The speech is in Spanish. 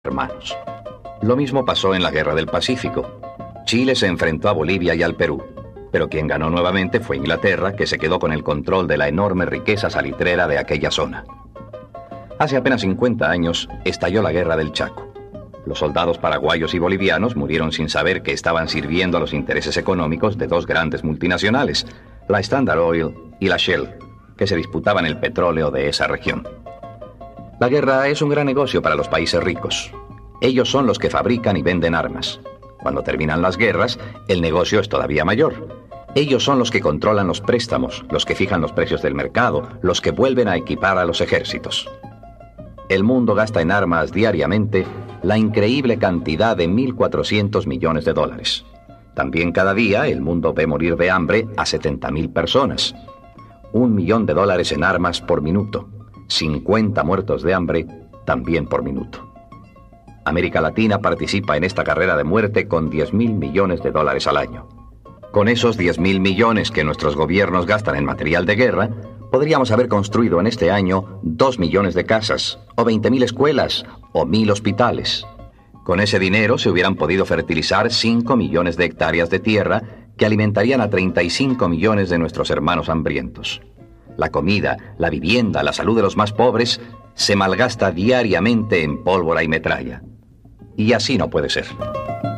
hermanos. Lo mismo pasó en la Guerra del Pacífico. Chile se enfrentó a Bolivia y al Perú, pero quien ganó nuevamente fue Inglaterra, que se quedó con el control de la enorme riqueza salitrera de aquella zona. Hace apenas 50 años estalló la Guerra del Chaco. Los soldados paraguayos y bolivianos murieron sin saber que estaban sirviendo a los intereses económicos de dos grandes multinacionales, la Standard Oil y la Shell, que se disputaban el petróleo de esa región. La guerra es un gran negocio para los países ricos. Ellos son los que fabrican y venden armas. Cuando terminan las guerras, el negocio es todavía mayor. Ellos son los que controlan los préstamos, los que fijan los precios del mercado, los que vuelven a equipar a los ejércitos. El mundo gasta en armas diariamente la increíble cantidad de 1.400 millones de dólares. También cada día el mundo ve morir de hambre a 70.000 personas. $1 millón en armas por minuto. 50 muertos de hambre también por minuto. América Latina participa en esta carrera de muerte con $10.000 millones al año. Con esos 10.000 millones que nuestros gobiernos gastan en material de guerra, podríamos haber construido en este año 2 millones de casas, o 20.000 escuelas, o 1.000 hospitales. Con ese dinero se hubieran podido fertilizar 5 millones de hectáreas de tierra que alimentarían a 35 millones de nuestros hermanos hambrientos. La comida, la vivienda, la salud de los más pobres se malgasta diariamente en pólvora y metralla. Y así no puede ser.